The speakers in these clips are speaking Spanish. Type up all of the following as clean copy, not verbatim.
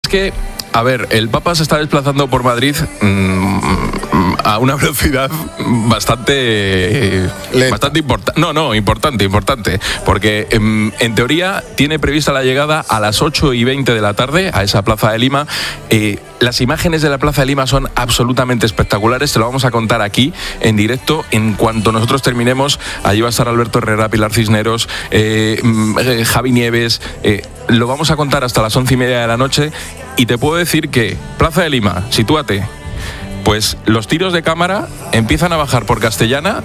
que, a ver, el Papa se está desplazando por Madrid a una velocidad bastante importante. Importante. Porque en teoría tiene prevista la llegada a las 8:20 de la tarde a esa Plaza de Lima. Las imágenes de la Plaza de Lima son absolutamente espectaculares. Te lo vamos a contar aquí en directo. En cuanto nosotros terminemos, allí va a estar Alberto Herrera, Pilar Cisneros, Javi Nieves. Lo vamos a contar hasta las 11:30 de la noche. Y te puedo decir que Plaza de Lima, sitúate, pues los tiros de cámara empiezan a bajar por Castellana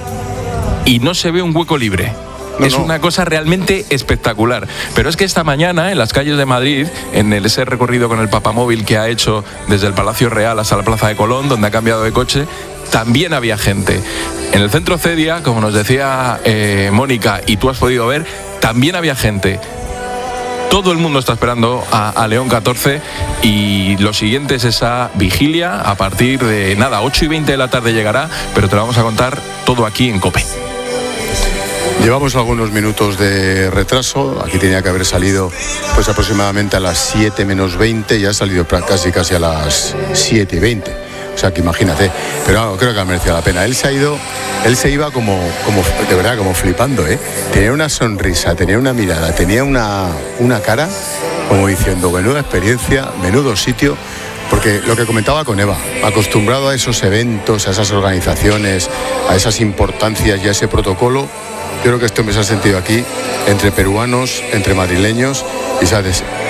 y no se ve un hueco libre. Una cosa realmente espectacular. Pero es que esta mañana, en las calles de Madrid, en ese recorrido con el papamóvil que ha hecho desde el Palacio Real hasta la Plaza de Colón, donde ha cambiado de coche, también había gente. En el centro Cedia, como nos decía Mónica, y tú has podido ver, también había gente. Todo el mundo está esperando a León XIV y lo siguiente es esa vigilia. A partir de 8:20 de la tarde llegará, pero te lo vamos a contar todo aquí en COPE. Llevamos algunos minutos de retraso. Aquí tenía que haber salido pues aproximadamente a las 7 menos 20 y ha salido casi a las 7:20. O sea que imagínate, pero creo que ha merecido la pena. Él se iba como de verdad, como flipando, ¿eh? Tenía una sonrisa, tenía una mirada, tenía una cara como diciendo, menuda experiencia, menudo sitio. Porque lo que comentaba con Eva, acostumbrado a esos eventos, a esas organizaciones, a esas importancias y a ese protocolo, yo creo que este hombre se ha sentido aquí entre peruanos, entre madrileños y se ha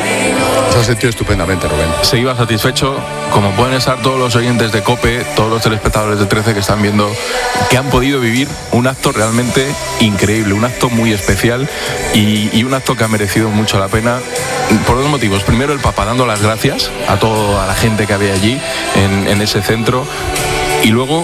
sentido estupendamente, Rubén. Se iba satisfecho, como pueden estar todos los oyentes de COPE, todos los telespectadores de 13 que están viendo, que han podido vivir un acto realmente increíble, un acto muy especial y un acto que ha merecido mucho la pena por dos motivos. Primero, el Papa dando las gracias a toda la gente que había allí en ese centro, y luego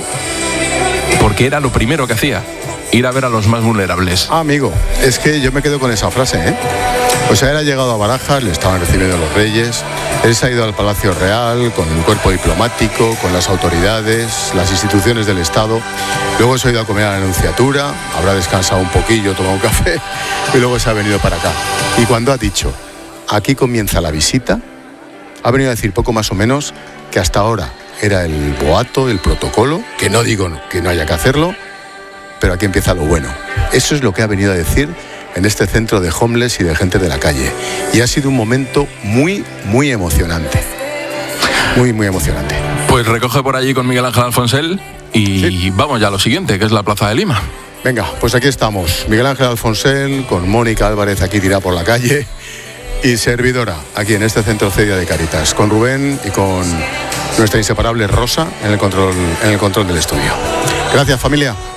porque era lo primero que hacía, ir a ver a los más vulnerables. Amigo, es que yo me quedo con esa frase, ¿eh? O sea, él ha llegado a Barajas, le estaban recibiendo los reyes, él se ha ido al Palacio Real con el cuerpo diplomático, con las autoridades, las instituciones del Estado, luego se ha ido a comer a la Anunciatura, habrá descansado un poquillo, tomado un café y luego se ha venido para acá. Y cuando ha dicho, aquí comienza la visita, ha venido a decir poco más o menos que hasta ahora era el boato, el protocolo, que no digo que no haya que hacerlo, pero aquí empieza lo bueno. Eso es lo que ha venido a decir en este centro de homeless y de gente de la calle. Y ha sido un momento muy, muy emocionante. Muy, muy emocionante. Pues recoge por allí con Miguel Ángel Alfonsel y sí, vamos ya a lo siguiente, que es la Plaza de Lima. Venga, pues aquí estamos. Miguel Ángel Alfonsel con Mónica Álvarez aquí tirada por la calle y servidora aquí en este centro Cedia de Cáritas, con Rubén y con nuestra inseparable Rosa en el control del estudio. Gracias, familia.